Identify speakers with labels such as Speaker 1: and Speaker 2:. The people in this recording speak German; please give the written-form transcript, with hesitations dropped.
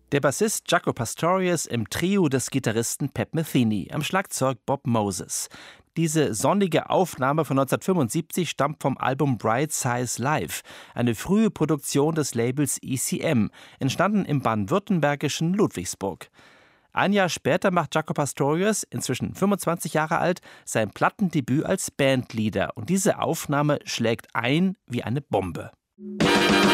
Speaker 1: Der Bassist Jaco Pastorius im Trio des Gitarristen Pat Metheny, am Schlagzeug Bob Moses. Diese sonnige Aufnahme von 1975 stammt vom Album Bright Size Live, eine frühe Produktion des Labels ECM, entstanden im baden-württembergischen Ludwigsburg. Ein Jahr später macht Jaco Pastorius, inzwischen 25 Jahre alt, sein Plattendebüt als Bandleader und diese Aufnahme schlägt ein wie eine Bombe.